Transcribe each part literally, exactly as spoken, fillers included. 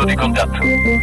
punto di contatto.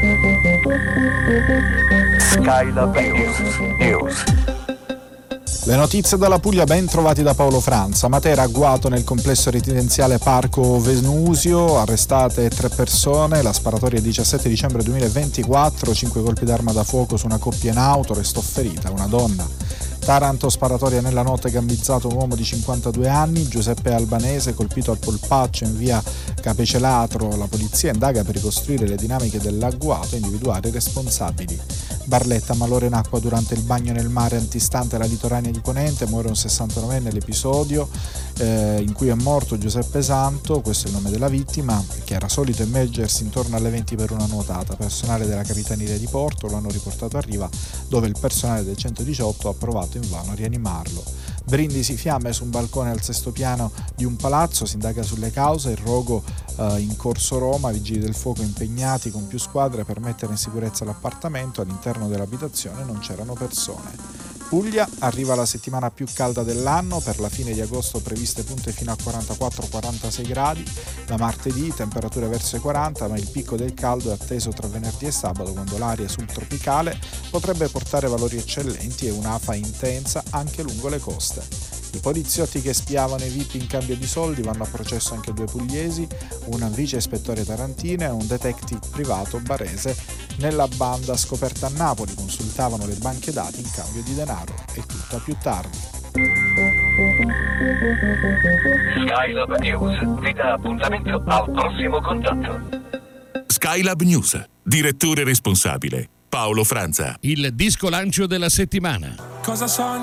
Skylab News. News. Le notizie dalla Puglia ben trovati da Paolo Franza. Matera, agguato nel complesso residenziale Parco Venusio, arrestate tre persone, la sparatoria è diciassette dicembre duemilaventiquattro, cinque colpi d'arma da fuoco su una coppia in auto, restò ferita una donna. Taranto, sparatoria nella notte, gambizzato un uomo di cinquantadue anni, Giuseppe Albanese, colpito al polpaccio in via Capecelatro. La polizia indaga per ricostruire le dinamiche dell'agguato e individuare i responsabili. Barletta, malore in acqua durante il bagno nel mare antistante la litoranea di Ponente, muore un sessantanovenne. L'episodio eh, in cui è morto Giuseppe Santo, questo è il nome della vittima, che era solito immergersi intorno alle venti per una nuotata. Personale della Capitaneria di Porto lo hanno riportato a riva, dove il personale del centodiciotto ha provato invano a rianimarlo. Brindisi, fiamme su un balcone al sesto piano di un palazzo, si indaga sulle cause, il rogo eh, in Corso Roma, vigili del fuoco impegnati con più squadre per mettere in sicurezza l'appartamento, all'interno dell'abitazione non c'erano persone. Puglia, arriva la settimana più calda dell'anno, per la fine di agosto previste punte fino a quarantaquattro quarantasei gradi, da martedì temperature verso i quaranta, ma il picco del caldo è atteso tra venerdì e sabato, quando l'aria subtropicale potrebbe portare valori eccellenti e un'afa intensa anche lungo le coste. I poliziotti che spiavano i V I P in cambio di soldi vanno a processo anche due pugliesi, un vice ispettore tarantino e un detective privato barese nella banda scoperta a Napoli. Consultavano le banche dati in cambio di denaro. E tutto a più tardi. Skylab News vi dà appuntamento al prossimo contatto. Skylab News, direttore responsabile Paolo Franza. Il disco lancio della settimana. Cosa so